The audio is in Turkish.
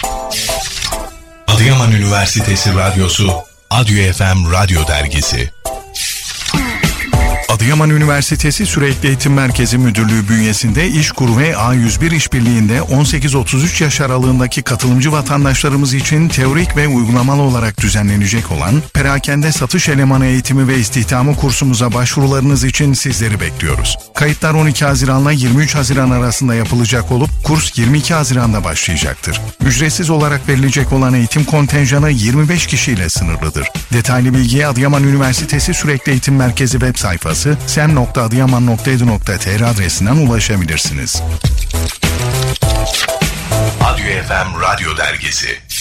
Adıyaman Üniversitesi Radyosu, Adyo FM Radyo Dergisi. Adıyaman Üniversitesi Sürekli Eğitim Merkezi Müdürlüğü bünyesinde İşkur ve A101 işbirliğinde 18-33 yaş aralığındaki katılımcı vatandaşlarımız için teorik ve uygulamalı olarak düzenlenecek olan perakende satış elemanı eğitimi ve istihdamı kursumuza başvurularınız için sizleri bekliyoruz. Kayıtlar 12 Haziran'la 23 Haziran arasında yapılacak olup kurs 22 Haziran'da başlayacaktır. Ücretsiz olarak verilecek olan eğitim kontenjanı 25 kişiyle sınırlıdır. Detaylı bilgiye Adıyaman Üniversitesi Sürekli Eğitim Merkezi web sayfası sem.adıyaman.edu.tr adresinden ulaşabilirsiniz. Adyo FM Radyo Dergisi.